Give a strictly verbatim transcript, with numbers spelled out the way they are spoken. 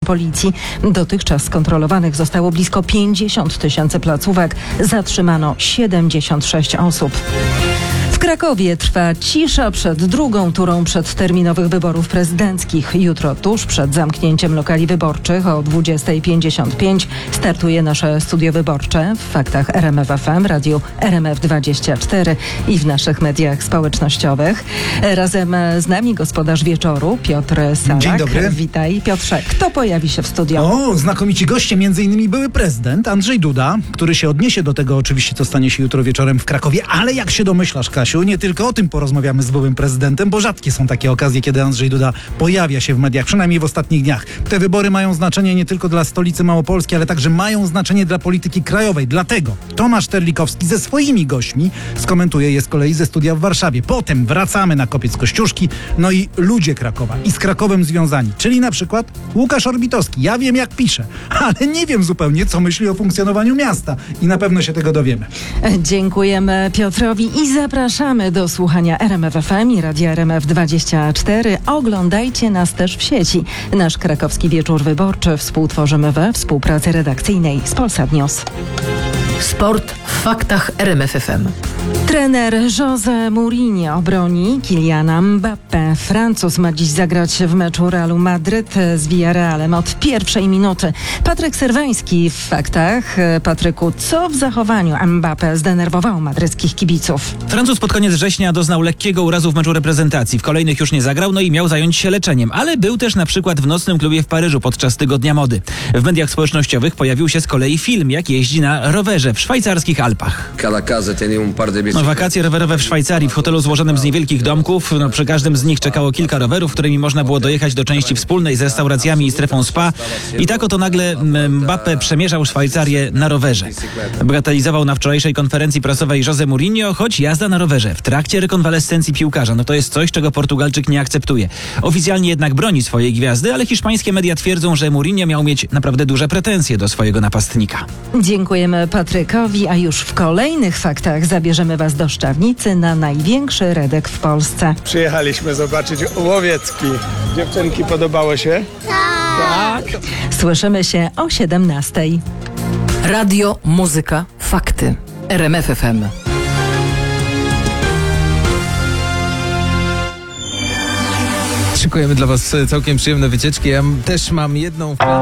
policji. Dotychczas skontrolowanych zostało blisko pięćdziesiąt tysięcy placówek. Zatrzymano siedemdziesiąt sześć osób. W Krakowie trwa cisza przed drugą turą przedterminowych wyborów prezydenckich. Jutro, tuż przed zamknięciem lokali wyborczych o dwudziesta pięćdziesiąt pięć startuje nasze studio wyborcze w faktach R M F F M, radiu R M F dwadzieścia cztery i w naszych mediach społecznościowych. Razem z nami gospodarz wieczoru Piotr Salak. Dzień dobry. Witaj, Piotrze. Kto pojawi się w studio? O, znakomici goście, między innymi były prezydent Andrzej Duda, który się odniesie do tego oczywiście, co stanie się jutro wieczorem w Krakowie, ale jak się domyślasz, Kasiu, nie tylko o tym porozmawiamy z byłym prezydentem, bo rzadkie są takie okazje, kiedy Andrzej Duda pojawia się w mediach, przynajmniej w ostatnich dniach. Te wybory mają znaczenie nie tylko dla stolicy Małopolski, ale także mają znaczenie dla polityki krajowej. Dlatego Tomasz Terlikowski ze swoimi gośćmi skomentuje je z kolei ze studia w Warszawie. Potem wracamy na Kopiec Kościuszki, no i ludzie Krakowa i z Krakowem związani, czyli na przykład Łukasz Orbitowski. Ja wiem, jak pisze, ale nie wiem zupełnie, co myśli o funkcjonowaniu miasta i na pewno się tego dowiemy. Dziękujemy Piotrowi i zapraszamy do słuchania R M F F M i radia R M F dwadzieścia cztery. Oglądajcie nas też w sieci. Nasz krakowski wieczór wyborczy współtworzymy we współpracy redakcyjnej z Polsat News. Sport w faktach R M F F M. Trener José Mourinho broni Kyliana Mbappé. Francuz ma dziś zagrać w meczu Realu Madryt z Villarrealem od pierwszej minuty. Patryk Serwański w faktach. Patryku, co w zachowaniu Mbappé zdenerwowało madryckich kibiców? Francuz pod koniec września doznał lekkiego urazu w meczu reprezentacji. W kolejnych już nie zagrał, no i miał zająć się leczeniem. Ale był też na przykład w nocnym klubie w Paryżu podczas Tygodnia Mody. W mediach społecznościowych pojawił się z kolei film, jak jeździ na rowerze w szwajcarskich Alpach. No, wakacje rowerowe w Szwajcarii w hotelu złożonym z niewielkich domków. No, przy każdym z nich czekało kilka rowerów, którymi można było dojechać do części wspólnej z restauracjami i strefą spa. I tak oto nagle Mbappé przemierzał Szwajcarię na rowerze. Bagatelizował na wczorajszej konferencji prasowej José Mourinho, choć jazda na rowerze w trakcie rekonwalescencji piłkarza, no to jest coś, czego Portugalczyk nie akceptuje. Oficjalnie jednak broni swojej gwiazdy, ale hiszpańskie media twierdzą, że Mourinho miał mieć naprawdę duże pretensje do swojego napastnika. Dziękujemy Patrykowi, a już w kolejnych faktach zabierzemy Was do Szczawnicy na największy redek w Polsce. Przyjechaliśmy zobaczyć łowiecki. Dziewczynki, podobało się? Tak. Tak. Słyszymy się o siedemnastej. Radio, muzyka, fakty. R M F F M. Szykujemy dla Was całkiem przyjemne wycieczki. Ja też mam jedną...